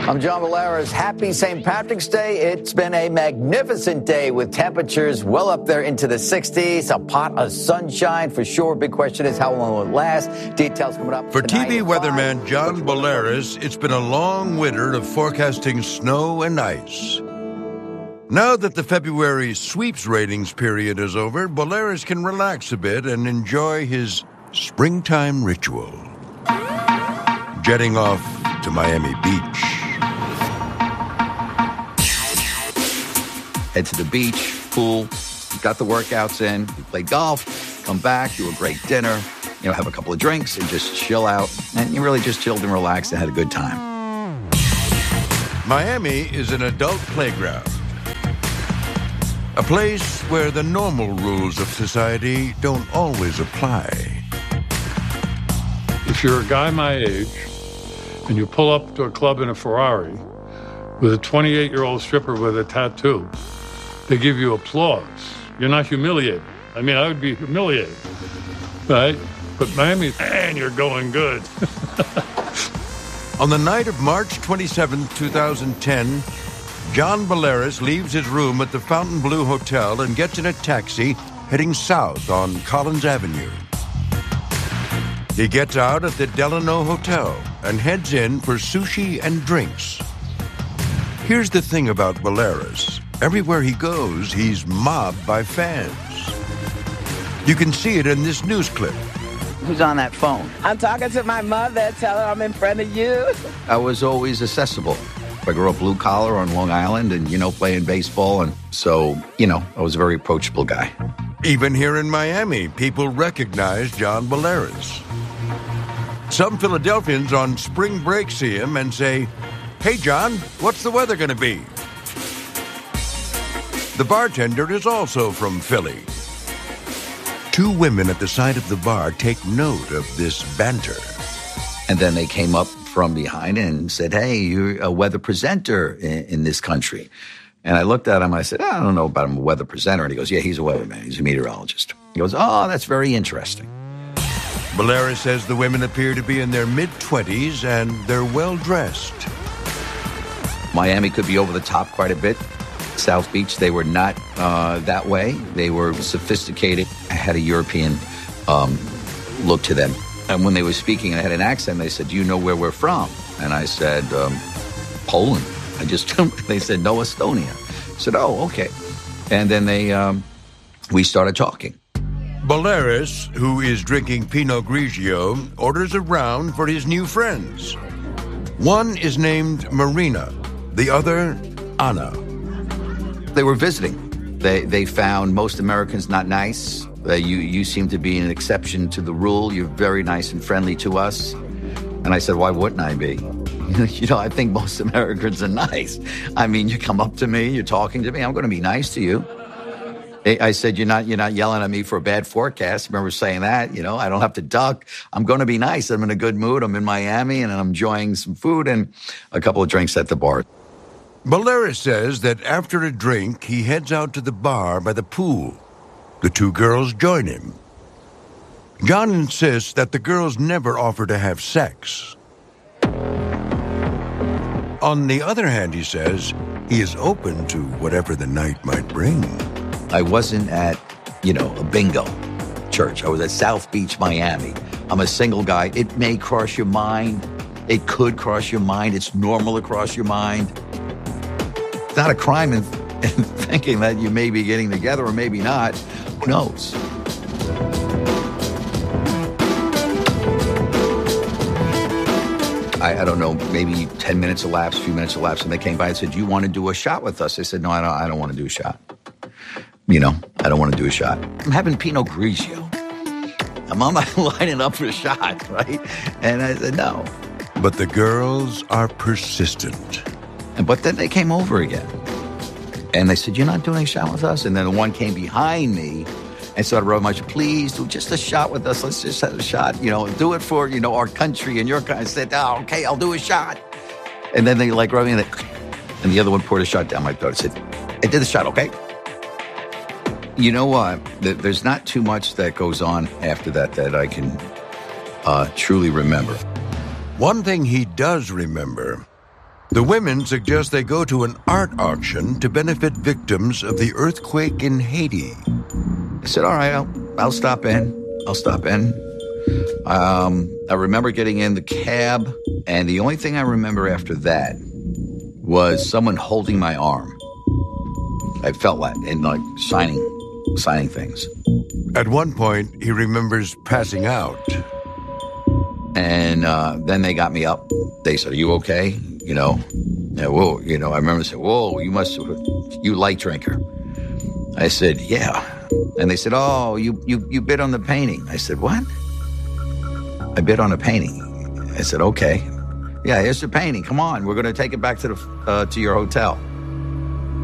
I'm John Bolaris. Happy St. Patrick's Day. It's been a magnificent day with temperatures well up there into the 60s. A pot of sunshine for sure. Big question is how long will it last? Details coming up. For TV weatherman John Bolaris, it's been a long winter of forecasting snow and ice. Now that the February sweeps ratings period is over, Bolaris can relax a bit and enjoy his springtime ritual. Jetting off to Miami Beach. Head to the beach, pool, got the workouts in, you play golf, come back, do a great dinner, have a couple of drinks and just chill out. And you really just chilled and relaxed and had a good time. Miami is an adult playground. A place where the normal rules of society don't always apply. If you're a guy my age and you pull up to a club in a Ferrari with a 28-year-old stripper with a tattoo, they give you applause. You're not humiliated. I mean, I would be humiliated, right? But Miami, man, you're going good. On the night of March 27, 2010, John Bolaris leaves his room at the Fontainebleau Hotel and gets in a taxi heading south on Collins Avenue. He gets out at the Delano Hotel and heads in for sushi and drinks. Here's the thing about Bolaris. Everywhere he goes, he's mobbed by fans. You can see it in this news clip. Who's on that phone? I'm talking to my mother. Tell her I'm in front of you. I was always accessible. I grew up blue collar on Long Island and, playing baseball. And so, I was a very approachable guy. Even here in Miami, people recognize John Bolaris. Some Philadelphians on spring break see him and say, "Hey, John, what's the weather going to be?" The bartender is also from Philly. Two women at the side of the bar take note of this banter. And then they came up from behind and said, "Hey, you're a weather presenter in this country." And I looked at him, I said, "I don't know about him, a weather presenter." And he goes, "Yeah, he's a weatherman. He's a meteorologist." He goes, "Oh, that's very interesting." Bolaris says the women appear to be in their mid-20s and they're well-dressed. Miami could be over the top quite a bit. South Beach, they were not that way. They were sophisticated, had a European look to them. And when they were speaking and I had an accent, they said, "Do you know where we're from?" And I said, "Poland." They said, "No, Estonia." I said, "Oh, okay." And then we started talking. Bolaris, who is drinking Pinot Grigio, orders a round for his new friends. One is named Marina, the other, Anna. They were visiting. They found most Americans not nice. You seem to be an exception to the rule. You're very nice and friendly to us. And I said, "Why wouldn't I be?" I think most Americans are nice. I mean, you come up to me, you're talking to me, I'm going to be nice to you. I said, you're not yelling at me for a bad forecast. I remember saying that, I don't have to duck. I'm going to be nice. I'm in a good mood. I'm in Miami and I'm enjoying some food and a couple of drinks at the bar. Bolaris says that after a drink, he heads out to the bar by the pool. The two girls join him. John insists that the girls never offer to have sex. On the other hand, he says, he is open to whatever the night might bring. I wasn't at, a bingo church. I was at South Beach, Miami. I'm a single guy. It may cross your mind. It could cross your mind. It's normal to cross your mind. It's not a crime in thinking that you may be getting together or maybe not. Who knows? I don't know, maybe 10 minutes elapsed, a few minutes elapsed, and they came by and said, "Do you want to do a shot with us?" I said, "No, I don't want to do a shot. I don't want to do a shot. I'm having Pinot Grigio. I'm lining up for a shot, right?" And I said, "No." But the girls are persistent. But then they came over again. And they said, "You're not doing a shot with us?" And then the one came behind me and started rubbing my shoulder. "Please do just a shot with us. Let's just have a shot. Do it for, our country and your country." I said, "Oh, okay, I'll do a shot." And then they rubbed me and the other one poured a shot down my throat. I said, "I did the shot, okay?" You know what? There's not too much that goes on after that I can truly remember. One thing he does remember The women suggest they go to an art auction to benefit victims of the earthquake in Haiti. I said, all right, I'll stop in. I remember getting in the cab, and the only thing I remember after that was someone holding my arm. I felt like, and like signing things. At one point, he remembers passing out. And then they got me up. They said, are you okay? Whoa, I remember saying, whoa, you light drinker. I said, yeah. And they said, oh, you bid on the painting. I said, what? I bid on a painting. I said, okay. Yeah, here's the painting. Come on, we're going to take it back to your hotel.